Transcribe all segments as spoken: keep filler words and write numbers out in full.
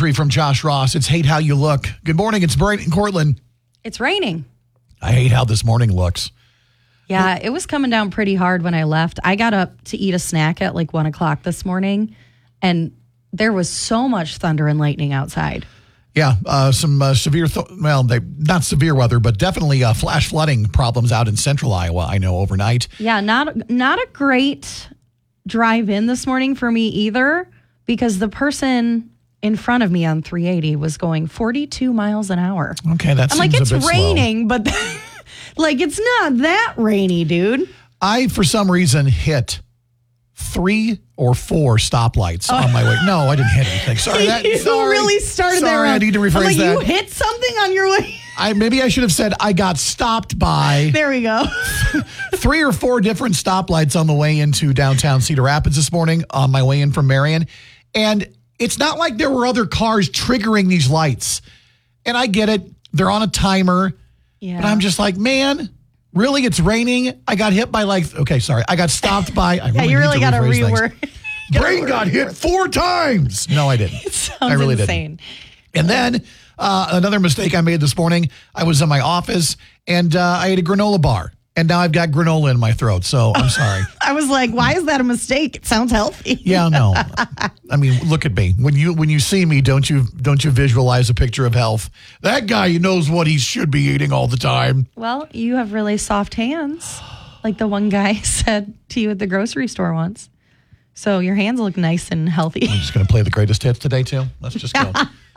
country from Josh Ross. It's Hate How You Look. Good morning. It's bright in Cortland. It's raining. I hate how this morning looks. Yeah, it was coming down pretty hard when I left. I got up to eat a snack at like one o'clock this morning, and there was so much thunder and lightning outside. Yeah, uh, some uh, severe, th- well, they not severe weather, but definitely uh, flash flooding problems out in central Iowa, I know, overnight. Yeah, not not a great drive in this morning for me either, because the person in front of me on three eighty was going forty-two miles an hour. Okay, that I'm seems like, it's a bit raining, slow. But like, it's not that rainy, dude. I, for some reason, hit three or four stoplights oh. on my way. No, I didn't hit anything. Sorry. That, you sorry. really started sorry, there. Sorry, I need to rephrase I'm like, that. You hit something on your way. I Maybe I should have said I got stopped by. There we go. three or four different stoplights on the way into downtown Cedar Rapids this morning on my way in from Marion. And it's not like there were other cars triggering these lights. And I get it. They're on a timer. Yeah. But I'm just like, man, really? It's raining? I got hit by like, okay, sorry. I got stopped by. I yeah, really you really got to reword. reword. Brain got hit four times. No, I didn't. It sounds I really insane. didn't. And then uh, another mistake I made this morning, I was in my office and uh, I ate a granola bar. And now I've got granola in my throat, so I'm sorry. I was like, why is that a mistake? It sounds healthy. Yeah, no. I mean, look at me. When you when you see me, don't you don't you visualize a picture of health? That guy knows what he should be eating all the time. Well, you have really soft hands, like the one guy said to you at the grocery store once. So your hands look nice and healthy. I'm just going to play the greatest hits today, too. Let's just go.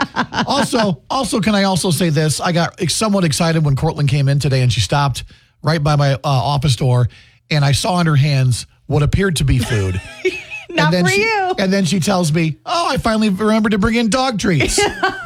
also, also, can I also say this? I got somewhat excited when Cortland came in today and she stopped right by my uh, office door, and I saw in her hands what appeared to be food. Not and then for she, you. And then she tells me, oh, I finally remembered to bring in dog treats.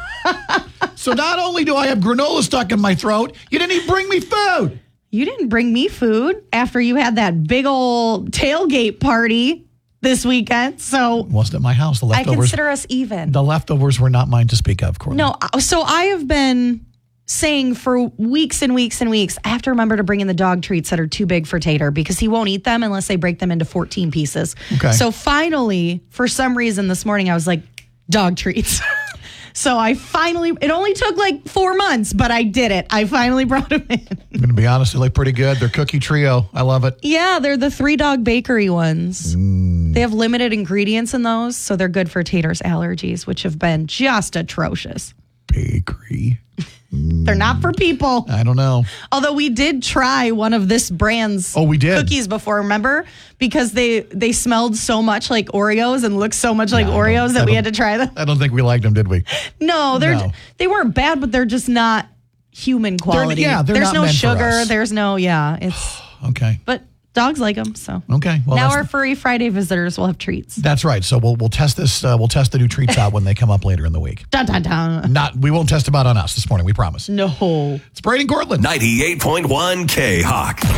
So not only do I have granola stuck in my throat, you didn't even bring me food. You didn't bring me food after you had that big old tailgate party this weekend. So it wasn't at my house. The leftovers, I consider us even. The leftovers were not mine to speak of, Cortland. No, so I have been saying for weeks and weeks and weeks, I have to remember to bring in the dog treats that are too big for Tater because he won't eat them unless they break them into fourteen pieces. Okay. So finally, for some reason this morning, I was like, dog treats. So I finally, it only took like four months, but I did it. I finally brought them in. I'm going to be honest, they look pretty good. They're Cookie Trio. I love it. Yeah, they're the Three Dog Bakery ones. Mm. They have limited ingredients in those, so they're good for Tater's allergies, which have been just atrocious. Bakery. They're not for people. I don't know. Although we did try one of this brand's oh, we did. cookies before, remember? Because they, they smelled so much like Oreos and looked so much like no, Oreos that we had to try them. I don't think we liked them, did we? No, they're no. they weren't bad, but they're just not human quality. They're, yeah, they're There's not no meant sugar. for us. There's no, yeah. It's okay. But dogs like them, so. Okay. Well, now our Furry Friday visitors will have treats. That's right. So we'll we'll test this. Uh, we'll test the new treats out when they come up later in the week. Dun, dun, dun. Not. We won't test them out on us this morning. We promise. No. It's Brady Cortland. ninety-eight point one K-Hawk.